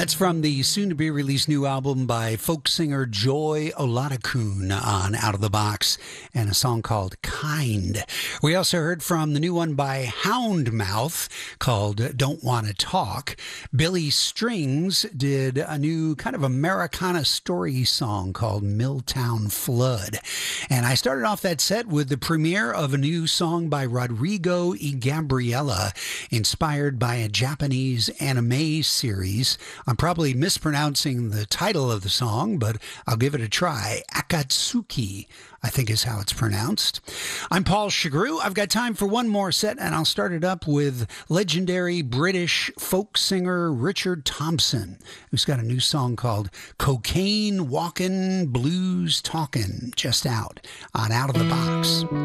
That's from the soon-to-be-released new album by folk singer Joy Oladokun on Out of the Box, and a song called Kind. We also heard from the new one by Houndmouth called Don't Wanna Talk. Billy Strings did a new kind of Americana story song called Milltown Flood. And I started off that set with the premiere of a new song by Rodrigo y Gabriela, inspired by a Japanese anime series. I'm probably mispronouncing the title of the song, but I'll give it a try. Akatsuki, I think is how it's pronounced. I'm Paul Chagru. I've got time for one more set, and I'll start it up with legendary British folk singer Richard Thompson, who's got a new song called Cocaine Walkin' Blues Talkin', just out on Out of the Box.